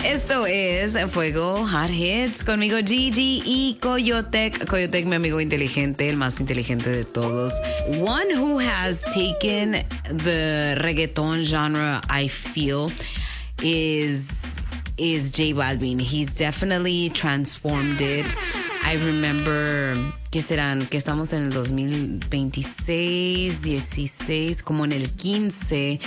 Esto es Fuego Hot Hits conmigo Gigi y Coyotec. Coyotec, mi amigo inteligente, el más inteligente de todos. One who has taken the reggaeton genre, I feel, is J Balvin. He's definitely transformed it. I remember que estamos en el 2026, 16, como en el 15,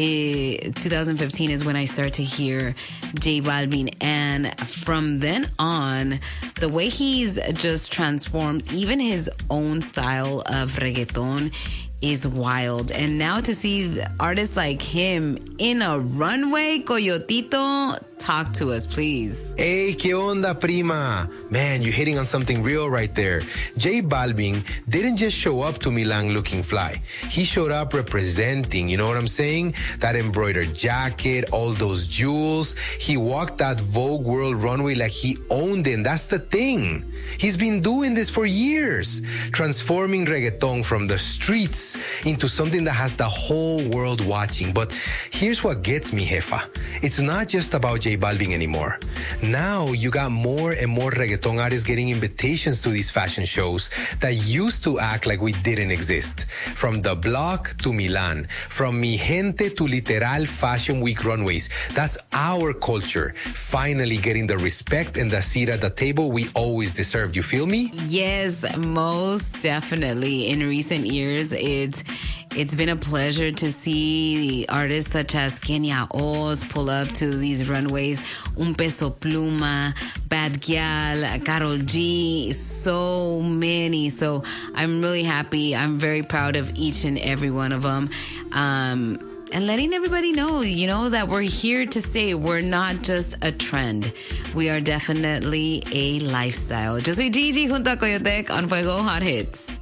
2015 is when I start to hear J Balvin. And from then on, the way he's just transformed even his own style of reggaeton is wild. And now to see artists like him in a runway, Coyotito, talk to us, please. Hey, ¿qué onda, prima? Man, you're hitting on something real right there. J Balvin didn't just show up to Milan looking fly. He showed up representing, you know what I'm saying? That embroidered jacket, all those jewels. He walked that Vogue World runway like he owned it. And that's the thing. He's been doing this for years, transforming reggaeton from the streets into something that has the whole world watching. But here's what gets me, jefa. It's not just about J Balvin anymore. Now you got more and more reggaeton artists getting invitations to these fashion shows that used to act like we didn't exist. From the block to Milan, from Mi Gente to literal Fashion Week runways. That's our culture, finally getting the respect and the seat at the table we always deserved. You feel me? Yes, most definitely. In recent years, it's been a pleasure to see artists such as Kenya Oz pull up to these runways. Un Peso Pluma, Bad Gyal, Karol G, so many. So I'm really happy. I'm very proud of each and every one of them. And letting everybody know, that we're here to stay. We're not just a trend. We are definitely a lifestyle. Yo soy Gigi junto a Coyotec on Fuego Hot Hits.